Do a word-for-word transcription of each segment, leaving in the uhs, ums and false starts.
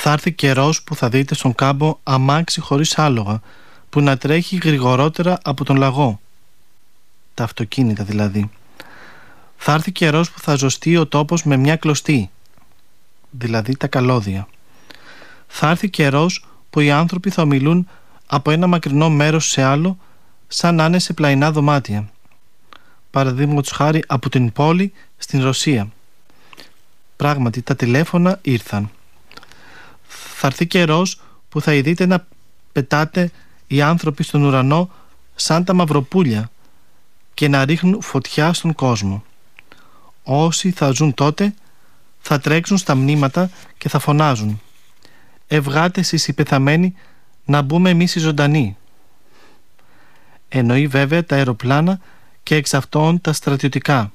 Θα έρθει καιρός που θα δείτε στον κάμπο αμάξι χωρίς άλογα, που να τρέχει γρηγορότερα από τον λαγό. Τα αυτοκίνητα δηλαδή. Θα έρθει καιρός που θα ζωστεί ο τόπος με μια κλωστή, δηλαδή τα καλώδια. Θα έρθει καιρός που οι άνθρωποι θα ομιλούν από ένα μακρινό μέρος σε άλλο, σαν να είναι σε πλαϊνά δωμάτια. Παραδείγματος χάρη από την πόλη στην Ρωσία. Πράγματι τα τηλέφωνα ήρθαν. Θα έρθει καιρός που θα ειδείτε να πετάτε οι άνθρωποι στον ουρανό σαν τα μαυροπούλια και να ρίχνουν φωτιά στον κόσμο. Όσοι θα ζουν τότε θα τρέξουν στα μνήματα και θα φωνάζουν: «Ευγάτε εσείς οι πεθαμένοι να μπούμε εμείς οι ζωντανοί». Εννοεί βέβαια τα αεροπλάνα και εξ αυτών τα στρατιωτικά.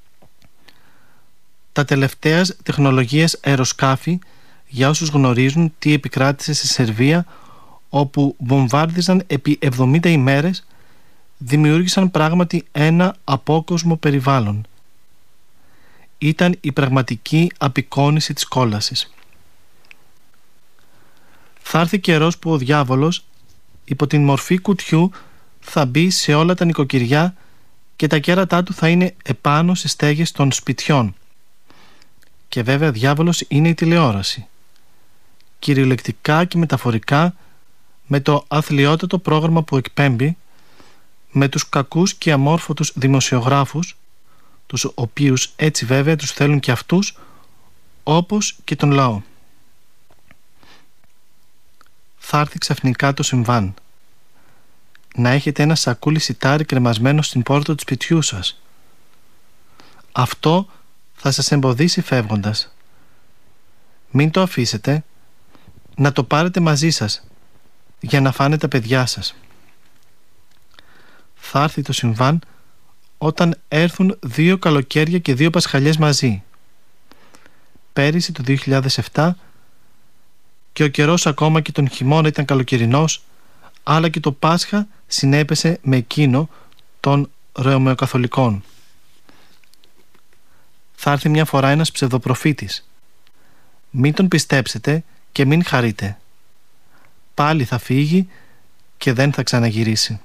Τα τελευταία τεχνολογίας αεροσκάφη, για όσους γνωρίζουν τι επικράτησε στη Σερβία, όπου βομβάρδιζαν επί εβδομήντα ημέρες, δημιούργησαν πράγματι ένα απόκοσμο περιβάλλον. Ήταν η πραγματική απεικόνιση της κόλασης. Θα έρθει καιρός που ο διάβολος υπό την μορφή κουτιού θα μπει σε όλα τα νοικοκυριά και τα κέρατά του θα είναι επάνω στις στέγες των σπιτιών. Και βέβαια διάβολος είναι η τηλεόραση. Κυριολεκτικά και μεταφορικά, με το αθλιότατο πρόγραμμα που εκπέμπει, με τους κακούς και αμόρφωτους δημοσιογράφους, τους οποίους έτσι βέβαια τους θέλουν και αυτούς, όπως και τον λαό. Θα έρθει ξαφνικά το συμβάν. Να έχετε ένα σακούλι σιτάρι κρεμασμένο στην πόρτα του σπιτιού σας. Αυτό θα σας εμποδίσει φεύγοντας. Μην το αφήσετε, να το πάρετε μαζί σας για να φάνε τα παιδιά σας. Θα έρθει το συμβάν όταν έρθουν δύο καλοκαίρια και δύο πασχαλιές μαζί. Πέρυσι το δύο χιλιάδες επτά και ο καιρός ακόμα και τον χειμώνα ήταν καλοκαιρινός, αλλά και το Πάσχα συνέπεσε με εκείνο των Ρωμαιοκαθολικών. Θα έρθει μια φορά ένας ψευδοπροφήτης. Μην τον πιστέψετε και μην χαρείτε. Πάλι θα φύγει και δεν θα ξαναγυρίσει.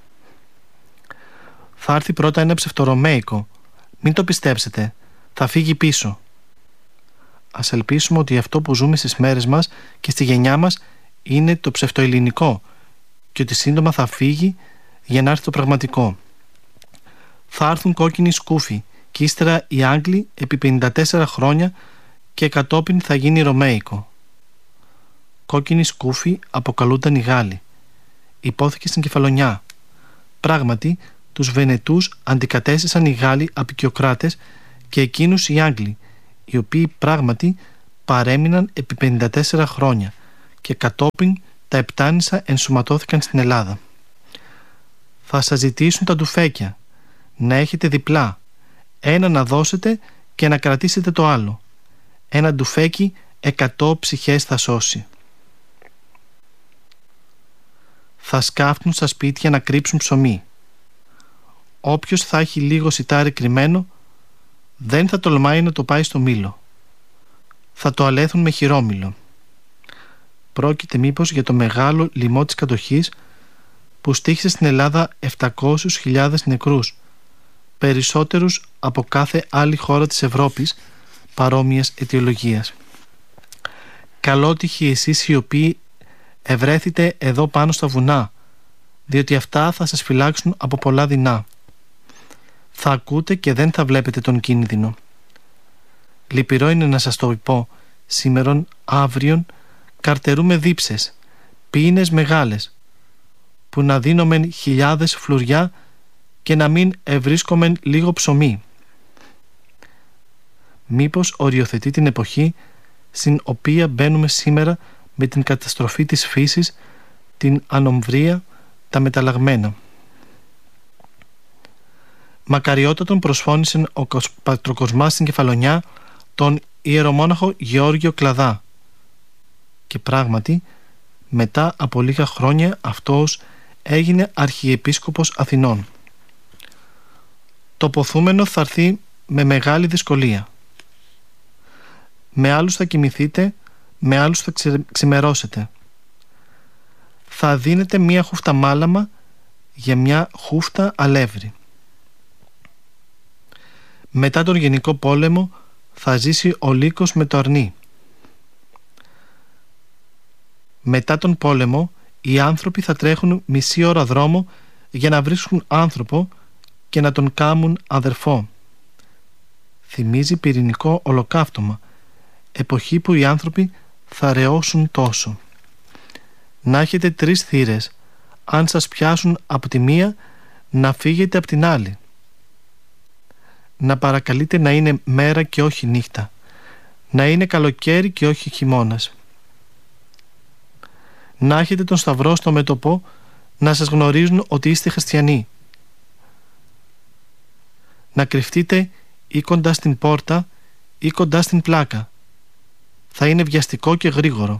Θα έρθει πρώτα ένα ψευτορωμαϊκό. Μην το πιστέψετε, θα φύγει πίσω. Ας ελπίσουμε ότι αυτό που ζούμε στις μέρες μας και στη γενιά μας είναι το ψευτοελληνικό και ότι σύντομα θα φύγει για να έρθει το πραγματικό. Θα έρθουν κόκκινοι σκούφοι και ύστερα οι Άγγλοι επί πενήντα τέσσερα χρόνια και κατόπιν θα γίνει Ρωμαϊκό. Κόκκινοι σκούφοι αποκαλούνταν οι Γάλλοι. Υπόθηκε στην Κεφαλονιά. Πράγματι, τους Βενετούς αντικατέστησαν οι Γάλλοι απικιοκράτες και εκείνους οι Άγγλοι, οι οποίοι πράγματι παρέμειναν επί πενήντα τέσσερα χρόνια και κατόπιν τα Επτάνησα ενσωματώθηκαν στην Ελλάδα. Θα σας ζητήσουν τα ντουφέκια, να έχετε διπλά, ένα να δώσετε και να κρατήσετε το άλλο. Ένα ντουφέκι εκατό ψυχές θα σώσει. Θα σκάφτουν στα σπίτια να κρύψουν ψωμί. Όποιος θα έχει λίγο σιτάρι κρυμμένο δεν θα τολμάει να το πάει στο μήλο. Θα το αλέθουν με χειρόμηλο. Πρόκειται μήπως για το μεγάλο λοιμό της κατοχής που στοίχησε στην Ελλάδα επτακόσιες χιλιάδες νεκρούς, περισσότερους από κάθε άλλη χώρα της Ευρώπης παρόμοιας αιτιολογίας. Καλότυχοι εσείς οι οποίοι ευρέθητε εδώ πάνω στα βουνά, διότι αυτά θα σας φυλάξουν από πολλά δεινά. Θα ακούτε και δεν θα βλέπετε τον κίνδυνο. Λυπηρό είναι να σας το πω, σήμερον, αύριον, καρτερούμε δίψες, πίνες μεγάλες, που να δίνομεν χιλιάδες φλουριά και να μην ευρίσκομεν λίγο ψωμί. Μήπως οριοθετεί την εποχή στην οποία μπαίνουμε σήμερα με την καταστροφή της φύσης, την ανομβρία, τα μεταλλαγμένα. Μακαριότατον προσφώνησε ο Πατροκοσμάς στην Κεφαλονιά τον ιερομόναχο Γεώργιο Κλαδά και πράγματι μετά από λίγα χρόνια αυτός έγινε αρχιεπίσκοπος Αθηνών. Το ποθούμενο θα έρθει με μεγάλη δυσκολία. Με άλλους θα κοιμηθείτε, με άλλους θα ξε... ξημερώσετε. Θα δίνετε μία χούφτα μάλαμα για μια χούφτα αλεύρι. Μετά τον Γενικό Πόλεμο θα ζήσει ο λύκος με το αρνί. Μετά τον πόλεμο οι άνθρωποι θα τρέχουν μισή ώρα δρόμο για να βρίσκουν άνθρωπο και να τον κάμουν αδερφό. Θυμίζει πυρηνικό ολοκαύτωμα, εποχή που οι άνθρωποι θα ρεώσουν τόσο. Να έχετε τρεις θύρες, αν σας πιάσουν από τη μία να φύγετε από την άλλη. Να παρακαλείτε να είναι μέρα και όχι νύχτα, να είναι καλοκαίρι και όχι χειμώνας. Να έχετε τον σταυρό στο μέτωπο, να σας γνωρίζουν ότι είστε χριστιανοί. Να κρυφτείτε ή κοντά στην πόρτα ή κοντά στην πλάκα. Θα είναι βιαστικό και γρήγορο.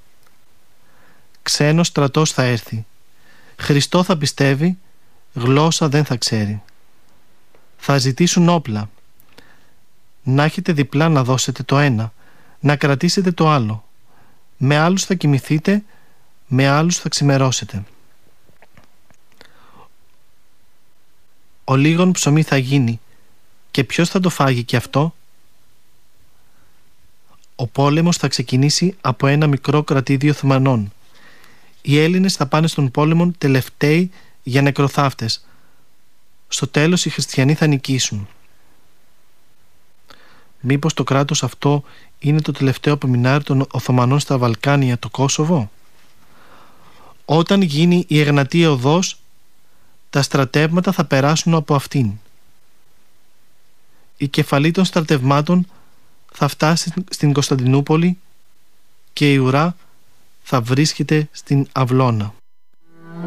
Ξένος στρατός θα έρθει. Χριστό θα πιστεύει, γλώσσα δεν θα ξέρει. Θα ζητήσουν όπλα. Να έχετε διπλά να δώσετε το ένα, να κρατήσετε το άλλο. Με άλλους θα κοιμηθείτε, με άλλους θα ξημερώσετε. Ο λίγον ψωμί θα γίνει, και ποιος θα το φάγει κι αυτό? Ο πόλεμος θα ξεκινήσει από ένα μικρό κρατήδιο Οθωμανών. Οι Έλληνες θα πάνε στον πόλεμο τελευταίοι για νεκροθάφτες. Στο τέλος οι χριστιανοί θα νικήσουν. Μήπως το κράτος αυτό είναι το τελευταίο απομεινάριο των Οθωμανών στα Βαλκάνια, το Κόσοβο? Όταν γίνει η Εγνατία Οδός, τα στρατεύματα θα περάσουν από αυτήν. Η κεφαλή των στρατευμάτων θα φτάσει στην Κωνσταντινούπολη και η ουρά θα βρίσκεται στην Αυλώνα.